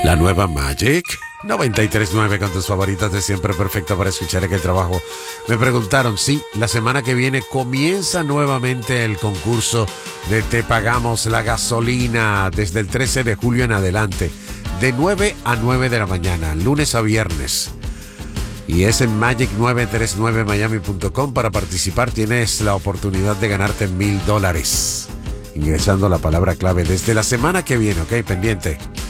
La nueva Magic 93.9 con tus favoritas de siempre, perfecta para escuchar aquel trabajo. Me preguntaron, sí, la semana que viene comienza nuevamente el concurso de Te Pagamos la Gasolina desde el 13 de julio en adelante, de 9 a 9 de la mañana, lunes a viernes. Y es en magic939miami.com. Para participar tienes la oportunidad de ganarte $1,000 ingresando la palabra clave desde la semana que viene, ¿ok? Pendiente.